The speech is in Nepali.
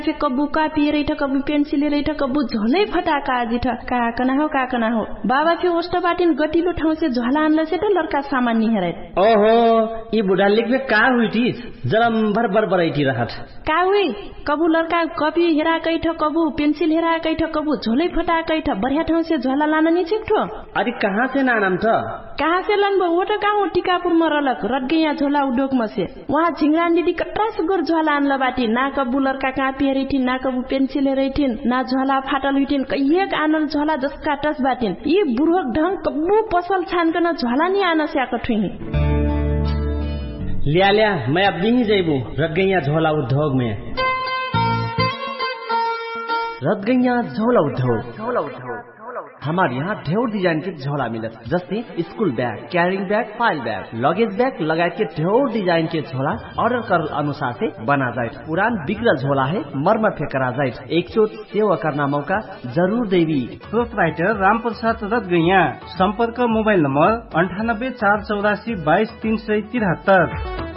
से कबू कापी रैठ कबू पेन्सिल रैठ कबू झोलै फटाका आजिठ काकना हो बाबा फे ओष्ट बाटिन गटिलो ठाउँ से झोला आनला से त लड़का सामान नि हेरै ओहो ई बुढा लिखबे का हुइटी जलम भर बरैठी रहत का हुई कबू लड़का कपी हेरा कैठ कबू पेन्सिल हेरा कैठ कबू झोलै फटा कैठ बढ़िया ठाउँ से झोला लान नि छिक्ठो अरे कहाँ से नाम त कहाँ से लन वो त कहाँ टिकापुर में रलक रटगैया झोला उद्योग में से वहाँ झिंगरा दीदी कट्रास गोर झोला आनला बाटी ना कबू लड़का कापी हेरैठिन ना कबू पेन्सिल हेरैठिन ना झोला फाटल हुइठिन कहिएक आनल झोला जसका टस बाटिन यी बुढोक ढंग कबू पसल छानकन झोला नि आन स्याक ठुही लिया मैं अब नहीं जैबू रटगैया झोला उद्योग में रटगैया झोला उद्योग हमारे यहाँ ढेर डिजाइन के झोला मिलत जैसे school bag, carrying bag, file bag, luggage bag लगायत के ढेर डिजाइन के झोला ऑर्डर कर अनुसार से बना जाए। पुरान बिगड़ल झोला है मरम्मत करा जाए। एक चोट सेवा करना मौका जरूर देवी। प्रोपराइटर रामप्रसाद रटगैया। संपर्क मोबाइल नंबर 98 484 22 373।